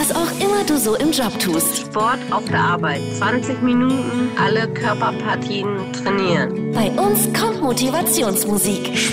Was auch immer du so im Job tust. Sport auf der Arbeit. 20 Minuten alle Körperpartien trainieren. Bei uns kommt Motivationsmusik.